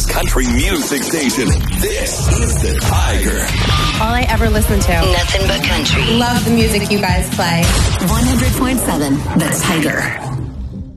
country music station. This is The Tiger. All I ever listen to. Nothing but country. Love the music you guys play. 100.7 The Tiger.